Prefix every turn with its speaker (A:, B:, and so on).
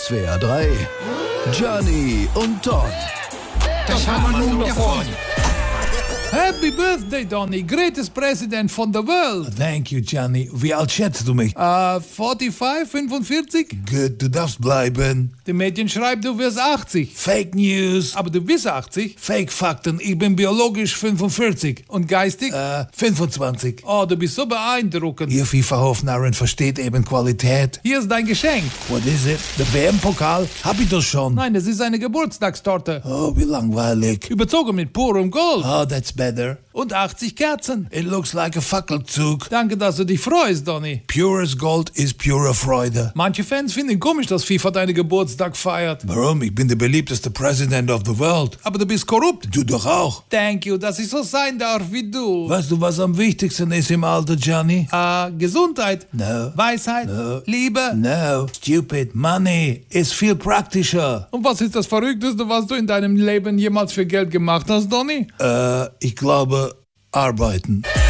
A: SWR 3, Gianni und Don.
B: Das haben wir nun davon.
C: Happy birthday, Donny. Greatest president von the world.
A: Thank you, Gianni. Wie alt schätzt du mich?
C: 45, 45?
A: Gut, du darfst bleiben.
C: Die Mädchen schreibt, du wirst 80.
A: Fake News.
C: Aber du bist 80.
A: Fake Fakten. Ich bin biologisch 45.
C: Und geistig?
A: 25.
C: Oh, du bist so beeindruckend.
A: Ihr FIFA-Hofnarren versteht eben Qualität.
C: Hier ist dein Geschenk.
A: What is it? Der WM-Pokal? Hab ich doch schon.
C: Nein, das ist eine Geburtstagstorte.
A: Oh, wie langweilig.
C: Überzogen mit purem Gold.
A: Oh, that's better.
C: Und 80 Kerzen.
A: It looks like a Fackelzug.
C: Danke, dass du dich freust, Donny.
A: Pures Gold is pure Freude.
C: Manche Fans finden komisch, dass FIFA deinen Geburtstag feiert.
A: Warum? Ich bin der beliebteste President of the world.
C: Aber du bist korrupt.
A: Du doch auch.
C: Thank you, dass ich so sein darf wie du.
A: Weißt du, was am wichtigsten ist im Alter, Gianni?
C: Gesundheit.
A: No.
C: Weisheit.
A: No.
C: Liebe.
A: No. Stupid. Money ist viel praktischer.
C: Und was ist das Verrückteste, was du in deinem Leben jemals für Geld gemacht hast, Donny?
A: Ich glaube, arbeiten.